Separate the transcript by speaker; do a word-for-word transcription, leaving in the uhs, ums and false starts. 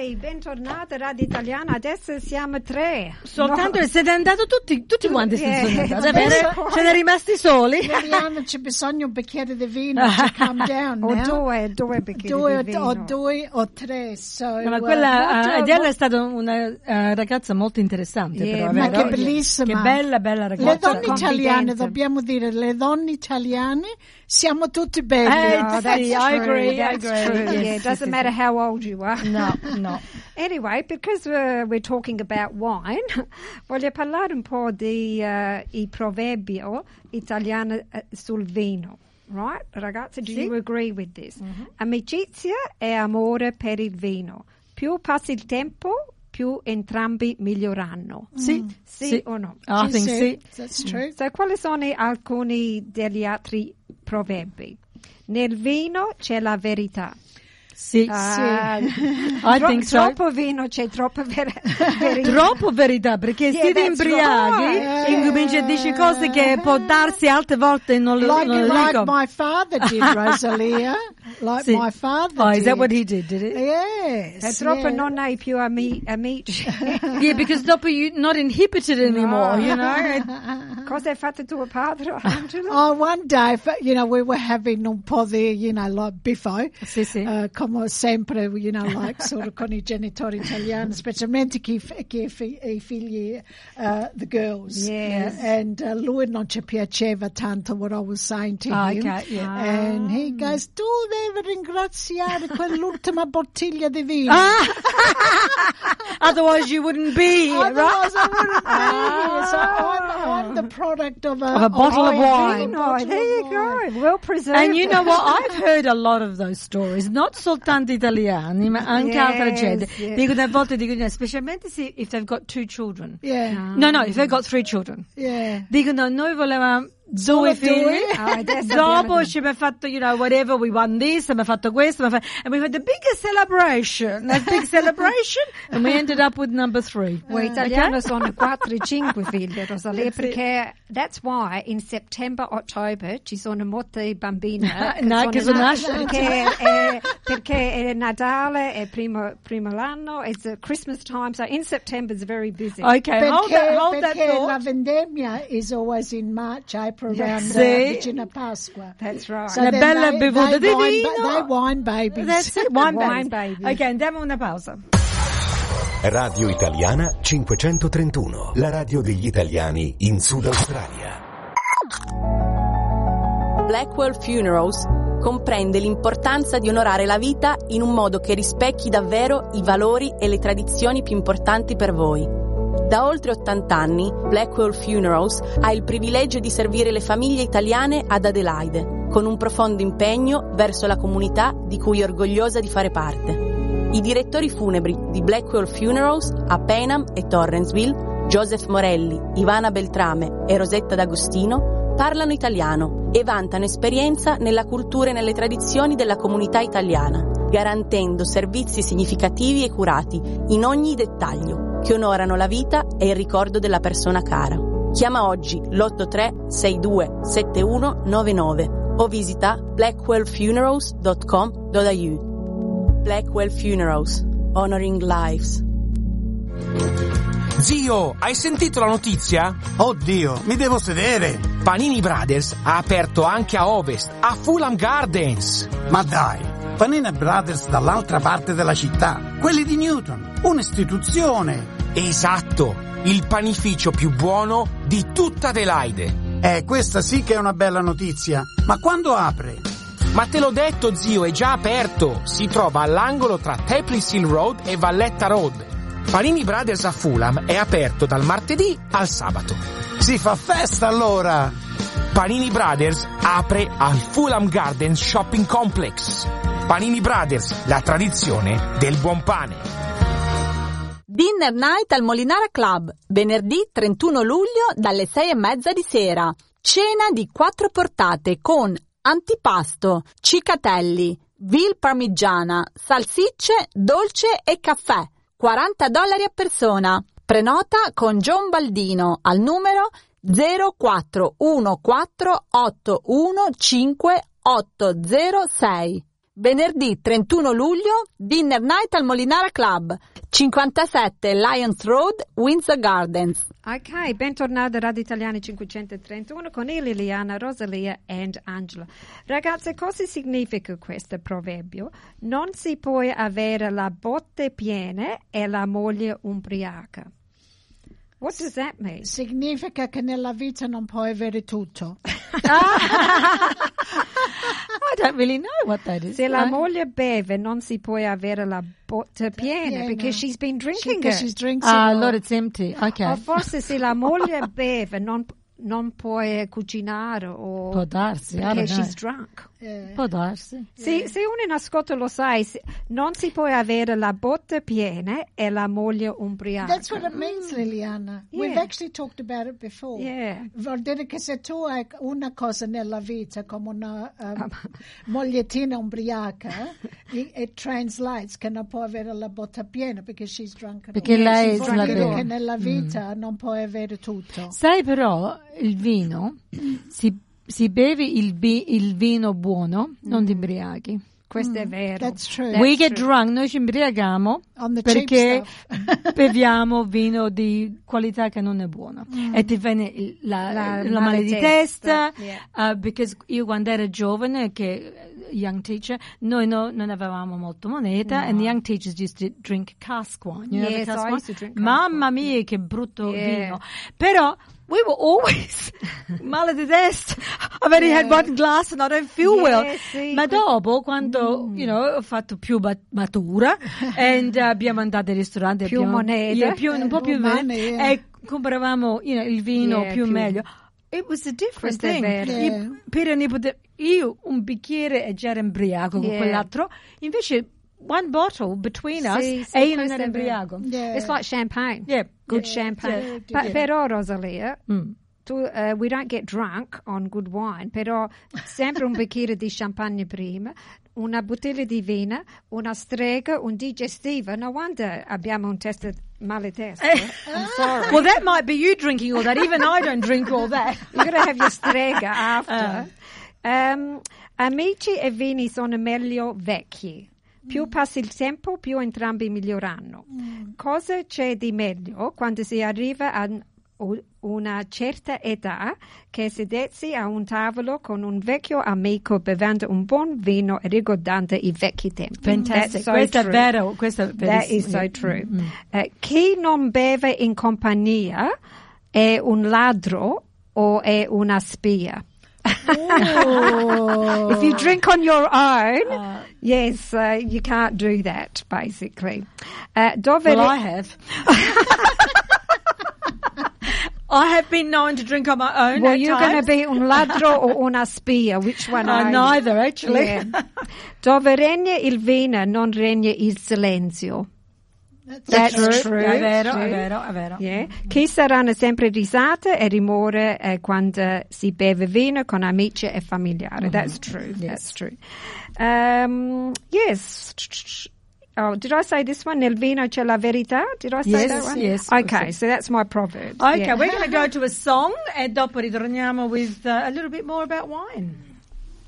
Speaker 1: Ok, bentornata Radio Italiana, adesso siamo tre.
Speaker 2: Soltanto no. Siete andati tutti, tutti quanti
Speaker 1: Eh,
Speaker 2: sono andati.
Speaker 1: vabbè,
Speaker 2: Ce ne rimasti soli.
Speaker 3: Liliana, c'è bisogno un bicchiere di vino to calm down
Speaker 1: O
Speaker 3: now.
Speaker 1: due, due bicchieri
Speaker 3: Due
Speaker 1: di
Speaker 3: o
Speaker 1: vino.
Speaker 3: due o tre. So,
Speaker 2: No, ma
Speaker 3: uh,
Speaker 2: quella
Speaker 3: molto-
Speaker 2: uh, Adele è stata una uh, ragazza molto interessante,
Speaker 1: Yeah,
Speaker 2: però,
Speaker 1: ma
Speaker 2: vero?
Speaker 3: che bellissima.
Speaker 2: Che bella, bella
Speaker 3: Le
Speaker 2: ragazza.
Speaker 3: donne
Speaker 1: confidente.
Speaker 3: italiane, dobbiamo dire, le donne italiane siamo tutte belle.
Speaker 2: Eh,
Speaker 1: Oh,
Speaker 2: sì,
Speaker 1: that's
Speaker 2: I
Speaker 1: true,
Speaker 2: agree, I
Speaker 1: that's
Speaker 2: agree.
Speaker 1: true.
Speaker 2: Yes,
Speaker 1: Yeah,
Speaker 2: yes,
Speaker 1: it doesn't
Speaker 2: yes,
Speaker 1: matter
Speaker 2: yes.
Speaker 1: how old you are.
Speaker 2: No, no.
Speaker 1: Anyway, because uh, we're talking about wine, voglio parlare un po' di uh, i proverbi italiani uh, sul vino. Right? Ragazzi, do
Speaker 2: Sì.
Speaker 1: you agree with this? Amicizia e amore per il vino. Più passa il tempo, più entrambi miglioranno.
Speaker 2: Sì,
Speaker 1: Sì,
Speaker 2: sì.
Speaker 1: o no?
Speaker 2: I
Speaker 3: Sì,
Speaker 2: think
Speaker 3: sì,
Speaker 2: sì.
Speaker 3: That's true.
Speaker 1: So, quali sono alcuni degli altri proverbi? Nel vino c'è la verità.
Speaker 2: Sì.
Speaker 1: Ah,
Speaker 2: I
Speaker 1: tro-
Speaker 2: think so.
Speaker 1: troppo vino c'è troppa ver- verità.
Speaker 2: Troppo verità, perché
Speaker 1: Yeah,
Speaker 2: siete
Speaker 1: that's
Speaker 2: imbriaghi
Speaker 1: right.
Speaker 2: e incominci a dire cose che può darsi altre volte non lo
Speaker 3: Like,
Speaker 2: non lo
Speaker 3: like
Speaker 2: dico.
Speaker 3: my father did, Rosalia. Like
Speaker 2: Sì.
Speaker 3: my father
Speaker 2: Oh,
Speaker 3: did.
Speaker 2: is that what he did, did it?
Speaker 3: Yes.
Speaker 1: Se troppo
Speaker 3: yeah.
Speaker 1: non hai più ami- amici.
Speaker 2: Yeah, because dopo you're not inhibited anymore, you know?
Speaker 1: Cosa hai fatto tuo padre, Angelo?
Speaker 3: Oh, one day, f- you know, we were having un po' di, you know, like biffo,
Speaker 2: Sì, sì.
Speaker 3: uh, come sempre, you know, like sort of con i genitori italiani, specialmente chi, f- chi fi- i figli, uh, the girls.
Speaker 1: Yes.
Speaker 3: And uh, lui non ci piaceva tanto what I was saying to
Speaker 2: Ah,
Speaker 3: him.
Speaker 2: okay, yeah.
Speaker 3: And he goes, tu devi ringraziare quell'ultima bottiglia di vino.
Speaker 2: Otherwise you wouldn't be here, right?
Speaker 3: Otherwise I wouldn't be here. So I'm, I'm the product of a,
Speaker 2: Of a bottle of wine.
Speaker 1: No, there you go. Well preserved.
Speaker 2: And you know what? I've heard a lot of those stories, not soltanto italiani, ma anche
Speaker 1: Yes,
Speaker 2: altra gente.
Speaker 1: yes.
Speaker 2: Dicono a volte, dicono, specialmente se if they've got two children.
Speaker 3: Yeah,
Speaker 2: No, no, if they've got three children.
Speaker 3: yeah.
Speaker 2: Dicono, noi volevamo
Speaker 3: Solo
Speaker 2: due figli.
Speaker 3: due?
Speaker 1: Ah, adesso
Speaker 2: Dopo
Speaker 1: abbiamo-
Speaker 2: ci abbiamo fatto, you know, whatever, we won this, abbiamo fatto questo, abbiamo fatto, and we had the biggest celebration, a big celebration, and we ended up with number three.
Speaker 1: Well, italiano sono quattro cinque figli, Rosalia, perché that's why in September, October ci sono molte bambine che
Speaker 2: No,
Speaker 1: sono
Speaker 2: che sono
Speaker 1: nate,
Speaker 2: nascite.
Speaker 1: perché, è, perché è Natale, è primo, primo l'anno, it's a Christmas time, so in September it's very busy.
Speaker 2: Okay, hold
Speaker 3: Perché,
Speaker 2: that, hold that
Speaker 3: perché la
Speaker 2: thought.
Speaker 3: vendemmia is always in March, April, around
Speaker 2: Sì.
Speaker 3: uh, vicino a Pasqua.
Speaker 1: That's right.
Speaker 3: So
Speaker 2: Una
Speaker 3: then
Speaker 2: bella
Speaker 3: they-
Speaker 2: bevuta
Speaker 3: they
Speaker 2: di
Speaker 3: wine,
Speaker 2: vino.
Speaker 3: They wine babies.
Speaker 2: That's it, wine,
Speaker 1: Wine
Speaker 2: babies.
Speaker 1: babies.
Speaker 2: Ok, andiamo a una pausa.
Speaker 4: Radio Italiana cinquecentotrentuno, la radio degli italiani in Sud Australia.
Speaker 5: Blackwell Funerals comprende l'importanza di onorare la vita in un modo che rispecchi davvero i valori e le tradizioni più importanti per voi. Da oltre ottanta anni, Blackwell Funerals ha il privilegio di servire le famiglie italiane ad Adelaide, con un profondo impegno verso la comunità di cui è orgogliosa di fare parte. I direttori funebri di Blackwell Funerals a Payneham e Torrensville, Joseph Morelli, Ivana Beltrame e Rosetta D'Agostino, parlano italiano e vantano esperienza nella cultura e nelle tradizioni della comunità italiana, garantendo servizi significativi e curati in ogni dettaglio, che onorano la vita e il ricordo della persona cara. Chiama oggi l'otto tre sei due sette uno nove nove o visita blackwell funerals dot com dot a u. Blackwell Funerals, honoring lives.
Speaker 6: Zio, hai sentito la notizia?
Speaker 7: Oddio, mi devo sedere.
Speaker 6: Panini Brothers ha aperto anche a Ovest, a Fulham Gardens.
Speaker 7: Ma dai, Panini Brothers dall'altra parte della città, quelli di Newton, un'istituzione.
Speaker 6: Esatto, il panificio più buono di tutta Adelaide.
Speaker 7: Eh, questa sì che è una bella notizia. Ma quando apre?
Speaker 6: Ma te l'ho detto, zio, è già aperto. Si trova all'angolo tra Tapley Hill Road e Valletta Road. Panini Brothers a Fulham è aperto dal martedì al sabato.
Speaker 7: Si fa festa allora!
Speaker 6: Panini Brothers apre al Fulham Gardens Shopping Complex. Panini Brothers, la tradizione del buon pane.
Speaker 8: Dinner Night al Molinara Club, venerdì trentuno luglio dalle sei e mezza di sera. Cena di quattro portate con antipasto, cicatelli, veal parmigiana, salsicce, dolce e caffè. quaranta dollari a persona. Prenota con John Baldino al numero zero quattro uno quattro otto uno cinque otto zero sei. venerdì trentuno luglio, Dinner Night al Molinara Club, cinquantasette Lions Road, Windsor Gardens.
Speaker 1: Ok, bentornati a Radio Italiana cinquecentotrentuno con Liliana, Rosalia e Angela. Ragazze, cosa significa questo proverbio? Non si può avere la botte piena e la moglie ubriaca. What does that mean?
Speaker 3: Significa che nella vita non puoi avere tutto.
Speaker 2: I don't really know what that is.
Speaker 1: Se la
Speaker 2: I-
Speaker 1: moglie beve non si può avere la botte piena
Speaker 3: piena.
Speaker 1: because she's been drinking
Speaker 3: Because
Speaker 1: it.
Speaker 3: she's drinking
Speaker 2: Ah,
Speaker 3: it.
Speaker 2: allora it's empty. Okay.
Speaker 1: O forse se la moglie beve non, non puoi cucinare o
Speaker 2: Può darsi, I
Speaker 1: perché
Speaker 2: don't know.
Speaker 1: she's drunk.
Speaker 3: Eh,
Speaker 2: Può darsi.
Speaker 1: Se, se uno in ascolto lo sai, se- non si può avere la botte piena e la moglie ubriaca.
Speaker 3: That's what it means, Liliana. We've
Speaker 1: Yeah.
Speaker 3: actually talked about it before.
Speaker 1: Yeah.
Speaker 3: Vuol dire che se tu hai una cosa nella vita come una um, mogliettina ubriaca, it, it translates che non può avere la botta piena because she's drunk. it
Speaker 2: Perché
Speaker 3: all.
Speaker 2: lei
Speaker 3: Vuol
Speaker 2: se la
Speaker 3: dire
Speaker 2: beve.
Speaker 3: che nella vita non puoi avere tutto.
Speaker 2: Sai però, il vino, si, si beve il, bi- il vino buono, non ti ubriachi.
Speaker 1: Questo è vero.
Speaker 3: That's true.
Speaker 1: That's
Speaker 2: We get
Speaker 1: true.
Speaker 2: drunk, noi ci imbriaghiamo
Speaker 3: On the cheap
Speaker 2: perché
Speaker 3: stuff.
Speaker 2: beviamo vino di qualità che non è buona e ti viene il- la,
Speaker 1: La
Speaker 2: la,
Speaker 1: male
Speaker 2: male di
Speaker 1: testa,
Speaker 2: testa, uh, because io quando ero giovane, che young teacher, noi no, non avevamo molto moneta and the young teachers used to drink cask wine. You know the
Speaker 1: Yes,
Speaker 2: cask
Speaker 1: I
Speaker 2: wine?
Speaker 1: used to drink cask
Speaker 2: Mamma
Speaker 1: wine.
Speaker 2: mia, che brutto
Speaker 1: Yeah.
Speaker 2: vino. Però we were always male di testa. I've only had one glass and I don't feel
Speaker 1: Yeah,
Speaker 2: well.
Speaker 1: sì,
Speaker 2: Ma
Speaker 1: que-
Speaker 2: dopo, quando you know, ho fatto più ma- matura and uh, abbiamo andato ai ristoranti,
Speaker 1: Più
Speaker 2: abbiamo,
Speaker 1: moneta.
Speaker 2: yeah, più, un po' più
Speaker 3: More
Speaker 2: money,
Speaker 3: money, yeah.
Speaker 2: e compravamo you know, il vino
Speaker 1: Yeah,
Speaker 2: più,
Speaker 1: più-
Speaker 2: meglio. It was a different
Speaker 1: Questo è
Speaker 2: thing.
Speaker 1: vero.
Speaker 2: Io-
Speaker 3: Yeah.
Speaker 2: per ogni pote- io un bicchiere e già ero embriaco con
Speaker 1: Yeah.
Speaker 2: quell'altro, invece one bottle between us
Speaker 1: Sì, sì,
Speaker 2: e io non
Speaker 1: questo
Speaker 2: ero
Speaker 1: è vero.
Speaker 2: embriaco.
Speaker 3: Yeah.
Speaker 1: It's like champagne.
Speaker 2: Yeah.
Speaker 1: Good
Speaker 2: Yeah.
Speaker 1: champagne.
Speaker 2: Yeah.
Speaker 1: Pa-
Speaker 2: Yeah.
Speaker 1: Però, Rosalia,
Speaker 2: Mm.
Speaker 1: tu, uh, we don't get drunk on good wine, però sempre un bicchiere di champagne prima, una bottiglia di vino, una strega, un digestivo. No wonder abbiamo un test male testa. I'm sorry.
Speaker 2: Well, that might be you drinking all that. Even I don't drink all that.
Speaker 1: You're going to have your strega after. Um, amici e vini sono meglio vecchi. Più passa il tempo, più entrambi miglioranno. Cosa c'è di meglio quando si arriva a u- una certa età che sedersi a un tavolo con un vecchio amico bevendo un buon vino e ricordando i vecchi tempi?
Speaker 2: Fantastic.
Speaker 1: That's so
Speaker 2: Questo è
Speaker 1: true.
Speaker 2: vero. Questo è
Speaker 1: That is
Speaker 2: verissimo.
Speaker 1: so true. Eh, chi non beve in compagnia è un ladro o è una spia? If you drink on your own, yes, uh, you can't do that, basically. Uh, dove
Speaker 2: Well, I have. I have been known to drink on my own.
Speaker 1: well,
Speaker 2: at
Speaker 1: you're going to
Speaker 2: times.
Speaker 1: be un ladro o una spia. Which one
Speaker 2: Uh,
Speaker 1: are you?
Speaker 2: neither, actually.
Speaker 1: Yeah. Dove regna il vino, non regna il silenzio.
Speaker 3: That's
Speaker 1: That's
Speaker 2: True.
Speaker 1: true.
Speaker 2: È vero,
Speaker 1: true.
Speaker 2: è vero, è vero.
Speaker 1: Yeah. Chi saranno sempre risate e rumore eh, quando si beve vino con amici e familiari. That's true. That's true. Um, yes. Oh, did I say this one? Nel vino c'è la verità? Did I say
Speaker 2: Yes,
Speaker 1: that one?
Speaker 2: yes.
Speaker 1: Okay, so that's my proverb.
Speaker 2: Okay,
Speaker 1: Yeah.
Speaker 2: we're going to go to a song and dopo ritorniamo with uh, a little bit more about wine.